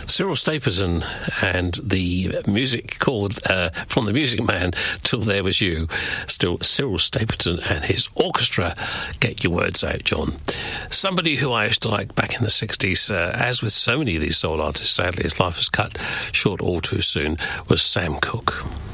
Cyril Stapleton and the music called From the Music Man Till There Was You. Still Cyril Stapleton and his orchestra. Get your words out, John. Somebody who I used to like back in the 60s, as with so many of these soul artists, sadly his life was cut short all too soon, was Sam Cooke.